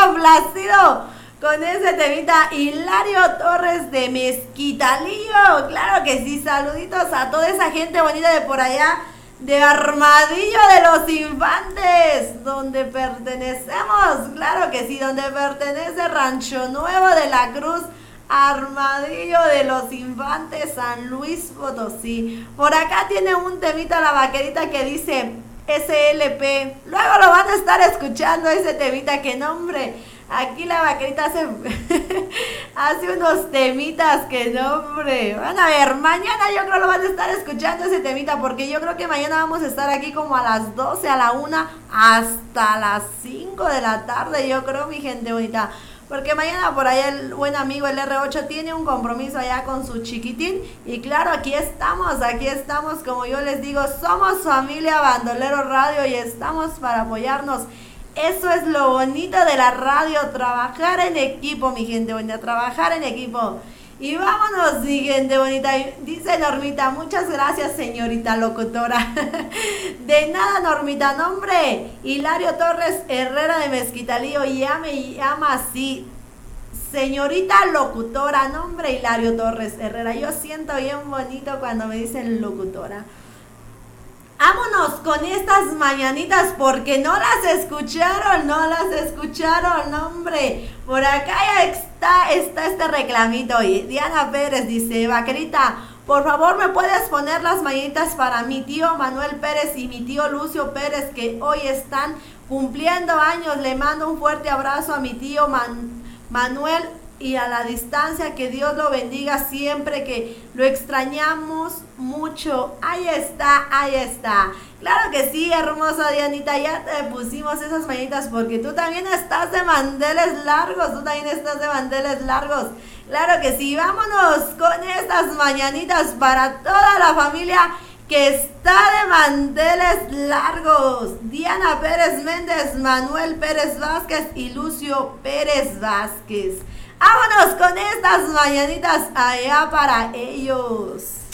complacido con ese temita. Hilario Torres de Mezquitalillo, claro que sí, saluditos a toda esa gente bonita de por allá, de Armadillo de los Infantes, donde pertenecemos, claro que sí, donde pertenece Rancho Nuevo de la Cruz, Armadillo de los Infantes, San Luis Potosí. Por acá tiene un temita la vaquerita que dice SLP, luego lo van a estar escuchando ese temita, que nombre. Aquí la vaquerita hace, hace unos temitas que no, hombre. Van a ver, mañana yo creo lo van a estar escuchando ese temita, porque yo creo que mañana vamos a estar aquí como a las 12, a la 1, hasta las 5 de la tarde, yo creo, mi gente bonita. Porque mañana por allá el buen amigo el R8 tiene un compromiso allá con su chiquitín. Y claro, aquí estamos, como yo les digo, somos familia Bandolero Radio y estamos para apoyarnos. Eso es lo bonito de la radio, trabajar en equipo, mi gente bonita, trabajar en equipo. Y vámonos, mi gente bonita. Dice Normita, muchas gracias, señorita locutora. De nada, Normita, nombre. Hilario Torres Herrera de Mezquitalillo, y me llama así. Señorita locutora, nombre Hilario Torres Herrera. Yo siento bien bonito cuando me dicen locutora. Vámonos con estas mañanitas porque no las escucharon, hombre. Por acá ya está este reclamito. Y Diana Pérez dice, vaquerita, por favor me puedes poner las mañanitas para mi tío Manuel Pérez y mi tío Lucio Pérez, que hoy están cumpliendo años. Le mando un fuerte abrazo a mi tío Manuel y a la distancia, que Dios lo bendiga siempre, que lo extrañamos mucho. Ahí está. Claro que sí, hermosa Dianita, ya te pusimos esas mañanitas porque tú también estás de manteles largos, Claro que sí, vámonos con estas mañanitas para toda la familia que está de manteles largos. Diana Pérez Méndez, Manuel Pérez Vázquez y Lucio Pérez Vázquez. Vámonos con estas mañanitas allá para ellos.